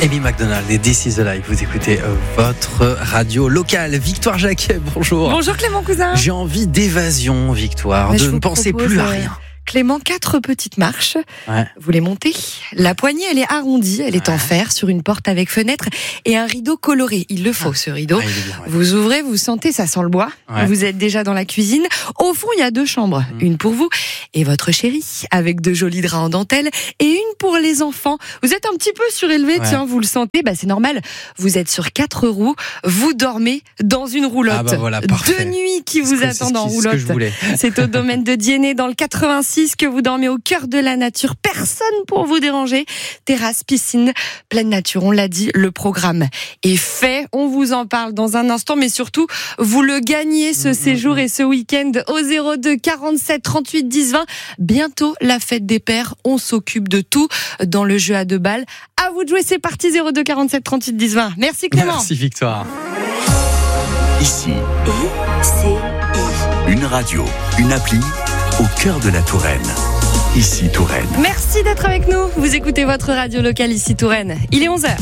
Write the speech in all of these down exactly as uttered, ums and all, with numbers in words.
Amy McDonald et This is the Life. Vous écoutez euh, votre radio locale. Victoire Jacquet, bonjour. Bonjour Clément Cousin. J'ai envie d'évasion, Victoire, Mais de je ne vous penser propose, plus à euh, rien. Clément, quatre petites marches. Ouais. Vous les montez. La poignée, elle est arrondie, elle est Ouais. en fer sur une porte avec fenêtre et un rideau coloré. Il le faut, ce rideau. Ah, il est bien, ouais. Vous ouvrez, vous sentez, ça sent le bois. Ouais. Vous êtes déjà dans la cuisine. Au fond, il y a deux chambres. Mmh. Une pour vous et votre chéri, avec de jolis draps en dentelle, et une pour les enfants. Vous êtes un petit peu surélevé, Ouais. tiens, vous le sentez, bah, c'est normal. Vous êtes sur quatre roues, vous dormez dans une roulotte. Ah bah voilà, parfait. Deux nuits qui C'est vous ce que- c'est attendent ce en qui- ce que je roulotte. voulais. C'est au domaine de Diennet, dans le quatre-vingt-six, que vous dormez au cœur de la nature. Personne pour vous déranger. Terrasse, piscine, pleine nature. On l'a dit, le programme est fait. On vous en parle dans un instant, mais surtout, vous le gagnez, ce Mmh, séjour mmh. et ce week-end au zéro deux quarante-sept trente-huit dix vingt. Bientôt, la fête des pères. On s'occupe de tout dans le jeu à deux balles. À vous de jouer, c'est parti. Zéro deux quarante-sept trente-huit dix vingt. Merci Clément. Merci Victoire. Ici, I C I. une radio, une appli au cœur de la Touraine. Ici Touraine. Merci d'être avec nous. Vous écoutez votre radio locale ici Touraine. Il est onze heures.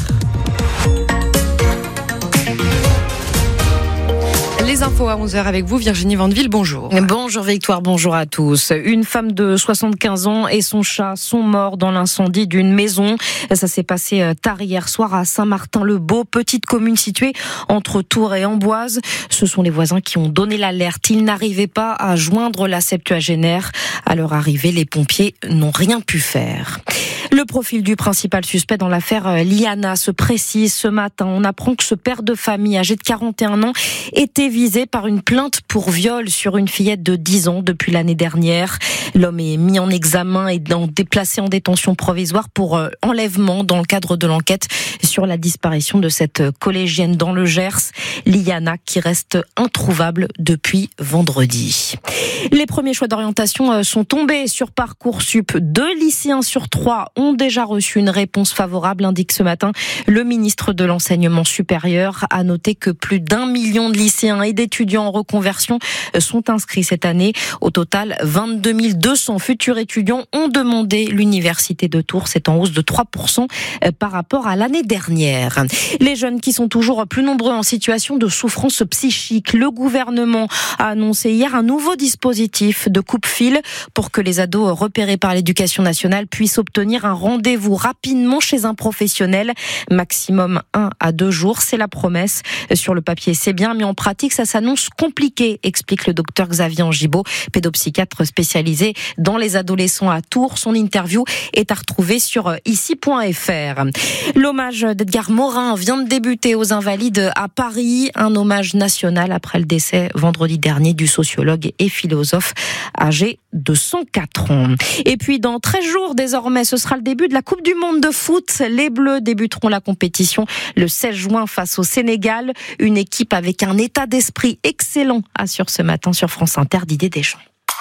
Les infos à onze heures avec vous, Virginie Vandeville, bonjour. Bonjour Victoire, bonjour à tous. Une femme de soixante-quinze ans et son chat sont morts dans l'incendie d'une maison. Ça s'est passé tard hier soir à Saint-Martin-le-Beau, petite commune située entre Tours et Amboise. Ce sont les voisins qui ont donné l'alerte. Ils n'arrivaient pas à joindre la septuagénaire. À leur arrivée, les pompiers n'ont rien pu faire. Le profil du principal suspect dans l'affaire Liana se précise ce matin. On apprend que ce père de famille âgé de quarante et un ans était visé par une plainte pour viol sur une fillette de dix ans depuis l'année dernière. L'homme est mis en examen et déplacé en détention provisoire pour enlèvement dans le cadre de l'enquête sur la disparition de cette collégienne dans le Gers, Liana, qui reste introuvable depuis vendredi. Les premiers choix d'orientation sont tombés sur Parcoursup. Deux lycéens sur trois ont déjà reçu une réponse favorable, indique ce matin le ministre de l'Enseignement supérieur. A noté que plus d'un million de lycéens et d'étudiants en reconversion sont inscrits cette année. Au total, vingt-deux mille deux cents futurs étudiants ont demandé l'université de Tours. C'est en hausse de trois pour cent par rapport à l'année dernière. Les jeunes qui sont toujours plus nombreux en situation de souffrance psychique. Le gouvernement a annoncé hier un nouveau dispositif de coupe-fil pour que les ados repérés par l'éducation nationale puissent obtenir un rendez-vous rapidement chez un professionnel. Maximum un à deux jours, c'est la promesse. Sur le papier, c'est bien, mais en pratique, ça s'annonce compliqué, explique le docteur Xavier Angibaud, pédopsychiatre spécialisé dans les adolescents à Tours. Son interview est à retrouver sur ici point f r. L'hommage d'Edgar Morin vient de débuter aux Invalides à Paris. Un hommage national après le décès vendredi dernier du sociologue et philosophe âgé de cent quatre ans. Et puis dans treize jours désormais, ce sera le début de la Coupe du Monde de foot. Les Bleus débuteront la compétition le seize juin face au Sénégal. Une équipe avec un état d'esprit excellent, assure ce matin sur France Inter Didier Deschamps.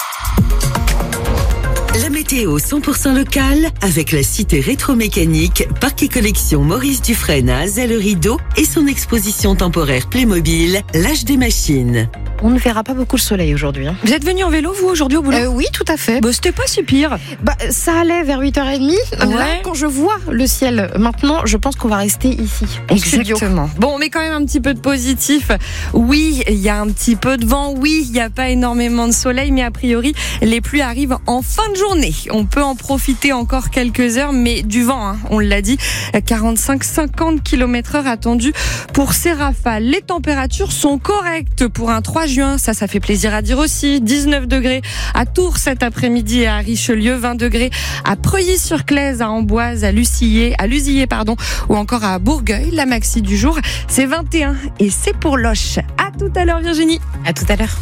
La météo cent pour cent locale avec la cité rétromécanique, parc et collection Maurice Dufresne à Azay-le-Rideau et son exposition temporaire Playmobil, l'âge des machines. On ne verra pas beaucoup le soleil aujourd'hui. Hein. Vous êtes venu en vélo, vous, aujourd'hui, au boulot? Euh, oui, tout à fait. Bah, c'était pas si pire. Bah, ça allait vers huit heures trente. Ouais. Là, quand je vois le ciel, maintenant, je pense qu'on va rester ici, au studio. Exactement. Bon, on met quand même un petit peu de positif. Oui, il y a un petit peu de vent. Oui, il n'y a pas énormément de soleil, mais a priori, les pluies arrivent en fin de journée. On peut en profiter encore quelques heures, mais du vent, hein, on l'a dit, quarante-cinq à cinquante kilomètres heure attendus pour ces rafales. Les températures sont correctes pour un trois juin. Ça, ça fait plaisir à dire aussi. dix-neuf degrés à Tours cet après-midi et à Richelieu, vingt degrés à Preuilly-sur-Claise, à Amboise, à Lucillé, à Lusillé, pardon, ou encore à Bourgueil. La maxi du jour, c'est vingt et un et c'est pour Loche. À tout à l'heure, Virginie. À tout à l'heure.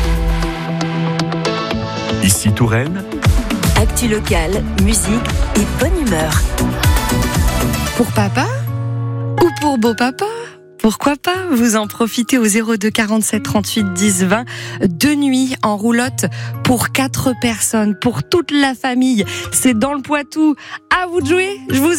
Ici Touraine. Actu locale, musique et bonne humeur. Pour papa ou pour beau papa? Pourquoi pas? Vous en profitez au zéro deux quarante-sept trente-huit dix vingt. Deux nuits en roulotte pour quatre personnes, pour toute la famille. C'est dans le Poitou. À vous de jouer. Je vous